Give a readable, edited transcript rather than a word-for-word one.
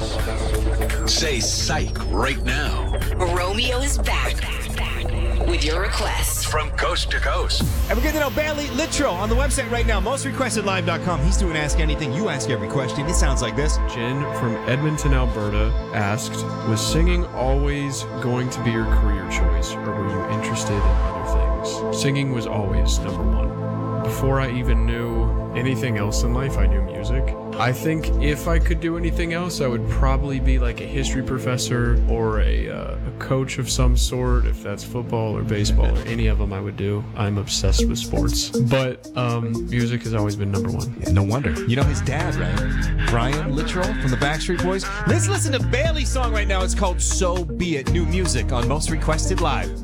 Say psych right now. Romeo is back with your requests. From coast to coast. And we're getting to know Bailey Littrell on the website right now, mostrequestedlive.com. He's doing Ask Anything. You ask every question. It sounds like this. Jen from Edmonton, Alberta asked, was singing always going to be your career choice, or were you interested in other things? Singing was always number one. Before I even knew anything else in life, I knew music. I think if I could do anything else, I would probably be like a history professor or a coach of some sort, if that's football or baseball or any of them I would do. I'm obsessed with sports. But music has always been number one. Yeah, no wonder. You know his dad, right? Brian Littrell from the Backstreet Boys. Let's listen to Bailey's song right now. It's called So Be It. New music on Most Requested Live.